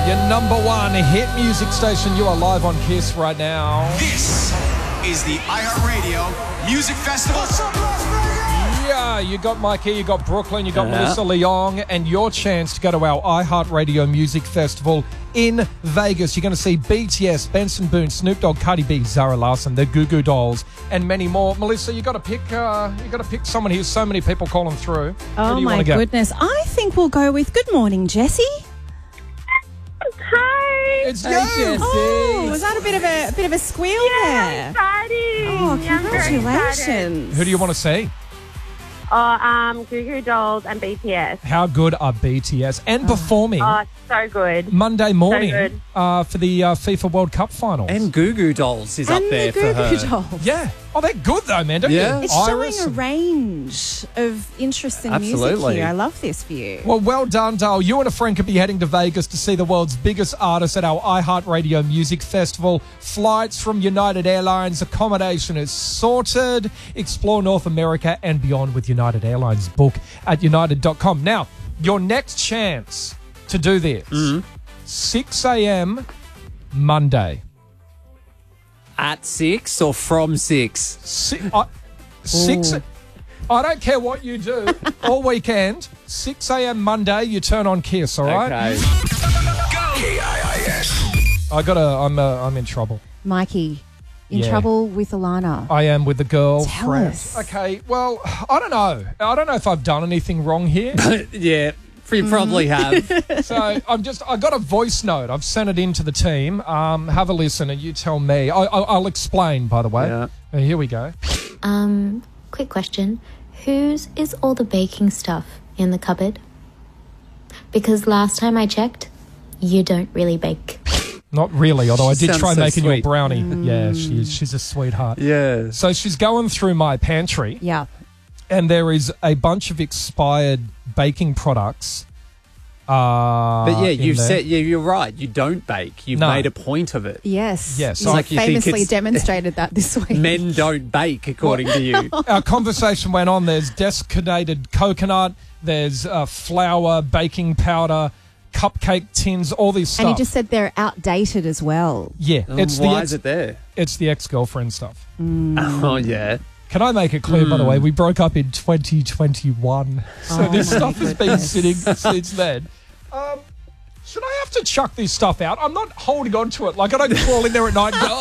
Your number one hit music station. You are live on KISS right now. This is the iHeartRadio Music Festival. Yeah, you got Mikey, you got Brooklyn, you got Melissa Leong, and your chance to go to our iHeartRadio Music Festival in Vegas. You're going to see BTS, Benson Boone, Snoop Dogg, Cardi B, Zara Larsson, the Goo Goo Dolls, and many more. Melissa, you got to pick. Someone here. So many people calling through. Oh my goodness! I think we'll go with Good Morning, Jessie. Hi. It's you. Jessie. Oh, was that a bit of a squeal there? Exciting. Oh, congratulations! Who do you want to see? Goo Goo Dolls and BTS. How good are BTS and performing Oh, so good. Monday morning So good. for the FIFA World Cup finals? And Goo Goo Dolls is up And there the for Goo her. Goo Dolls. Yeah. Oh, they're good though, man. Don't Yeah. you? It's Iris showing a range of interesting music Absolutely. here. I love this for you. Well done, Dale. You and a friend could be heading to Vegas to see the world's biggest artists at our iHeartRadio Music Festival. Flights from United Airlines. Accommodation is sorted. Explore North America and beyond with United Airlines. Book at united.com. Now, your next chance to do this, 6 a.m. Monday. At 6 or from 6? Six. I don't care what you do all weekend. 6 a.m. Monday, you turn on KISS, all right? Okay. KIIS. I'm in trouble. Mikey, in Yeah. trouble with Alana. I am with the girl. Tell friend. us. Okay, well, I don't know. I don't know if I've done anything wrong here. Yeah, you probably have. So I got a voice note. I've sent it in to the team. Have a listen and you tell me. I'll explain, by the way. Yeah. Here we go. Quick question. Whose is all the baking stuff in the cupboard? Because last time I checked, you don't really bake. Not really, although I did Sounds try so making you a sweet. brownie. Yeah, she's a sweetheart. Yeah. So she's going through my pantry. Yeah. And there is a bunch of expired baking products. But yeah, in there. you're right. You don't bake. You've No. made a point of it. Yes. Yes. You It's like you think famously it's- demonstrated that this week. Men don't bake, according to you. Our conversation went on. There's desiccated coconut. There's flour, baking powder, cupcake tins, all this stuff. And he just said they're outdated as well. yeah, it's Why is it there? it's the ex-girlfriend stuff. Oh, yeah. Can I make it clear, by the way, we broke up in 2021. So this stuff has been sitting since then. Should I have to chuck this stuff out? I'm not holding on to it. Like, I don't crawl in there at night and go,